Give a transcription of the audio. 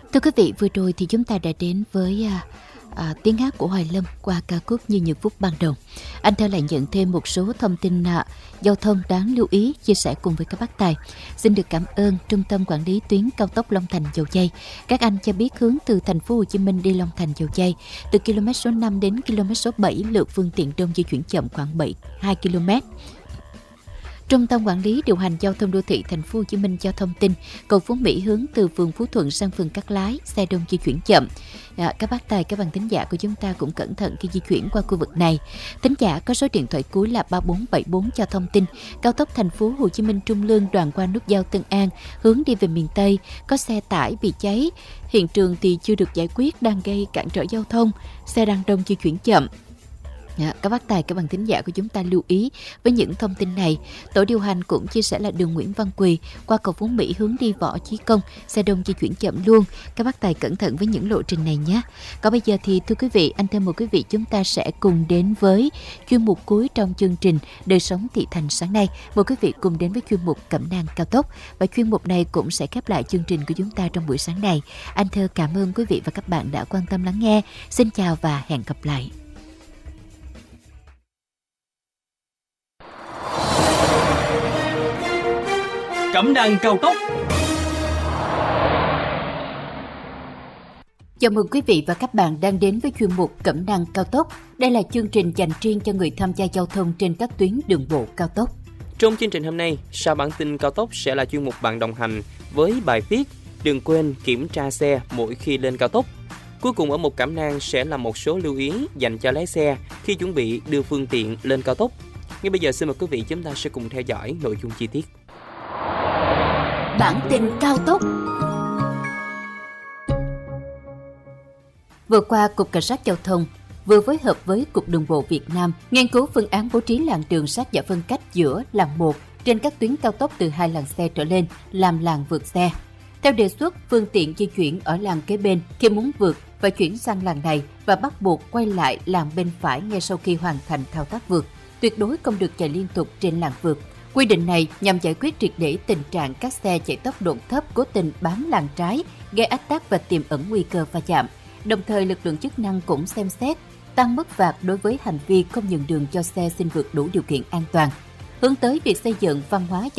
Thưa quý vị, vừa rồi thì chúng ta đã đến với tiếng hát của Hoài Lâm qua ca khúc Như những phút ban đầu. Anh Thơ lại nhận thêm một số thông tin giao thông đáng lưu ý chia sẻ cùng với các bác tài. Xin được cảm ơn Trung tâm Quản lý tuyến cao tốc Long Thành - Dầu Giây. Các anh cho biết hướng từ thành phố Hồ Chí Minh đi Long Thành - Dầu Giây, từ km số 5 đến km số 7 lượng phương tiện đông di chuyển chậm khoảng 2 km. Trung tâm Quản lý điều hành giao thông đô thị thành phố Hồ Chí Minh cho thông tin cầu Phú Mỹ hướng từ phường Phú Thuận sang phường Cát Lái, xe đông di chuyển chậm. Các bác tài, các bạn thính giả của chúng ta cũng cẩn thận khi di chuyển qua khu vực này. Thính giả có số điện thoại cuối là 3474 cho thông tin cao tốc thành phố Hồ Chí Minh Trung Lương đoạn qua nút giao Tân An hướng đi về miền Tây có xe tải bị cháy. Hiện trường thì chưa được giải quyết, đang gây cản trở giao thông, xe đang đông di chuyển chậm. Các bác tài, các bạn thính giả của chúng ta lưu ý với những thông tin này. Tổ điều hành cũng chia sẻ là đường Nguyễn Văn Quỳ qua cầu Phú Mỹ hướng đi Võ Chí Công, xe đông di chuyển chậm luôn. Các bác tài cẩn thận với những lộ trình này nhé. Còn bây giờ thì thưa quý vị, anh thêm một quý vị, chúng ta sẽ cùng đến với chuyên mục cuối trong chương trình Đời sống thị thành sáng nay. Mời quý vị cùng đến với chuyên mục Cẩm nang cao tốc, và chuyên mục này cũng sẽ khép lại chương trình của chúng ta trong buổi sáng này. Anh Thơ cảm ơn quý vị và các bạn đã quan tâm lắng nghe. Xin chào và hẹn gặp lại. Cẩm nang cao tốc. Chào mừng quý vị và các bạn đang đến với chuyên mục Cẩm nang cao tốc. Đây là chương trình dành riêng cho người tham gia giao thông trên các tuyến đường bộ cao tốc. Trong chương trình hôm nay, sau bản tin cao tốc sẽ là chuyên mục bạn đồng hành với bài viết đừng quên kiểm tra xe mỗi khi lên cao tốc. Cuối cùng ở mục Cẩm nang sẽ là một số lưu ý dành cho lái xe khi chuẩn bị đưa phương tiện lên cao tốc. Ngay bây giờ xin mời quý vị chúng ta sẽ cùng theo dõi nội dung chi tiết. Bản tin cao tốc. Vừa qua, Cục Cảnh sát Giao thông vừa phối hợp với Cục Đường bộ Việt Nam nghiên cứu phương án bố trí làn đường sát giải phân cách giữa làn 1 trên các tuyến cao tốc từ 2 làn xe trở lên làm làn vượt xe. Theo đề xuất, phương tiện di chuyển ở làn kế bên khi muốn vượt phải chuyển sang làn này và bắt buộc quay lại làn bên phải ngay sau khi hoàn thành thao tác vượt. Tuyệt đối không được chạy liên tục trên làn vượt. Quy định này nhằm giải quyết triệt để tình trạng các xe chạy tốc độ thấp cố tình bám làn trái, gây ách tắc và tiềm ẩn nguy cơ va chạm. Đồng thời, lực lượng chức năng cũng xem xét tăng mức phạt đối với hành vi không nhường đường cho xe xin vượt đủ điều kiện an toàn, hướng tới việc xây dựng văn hóa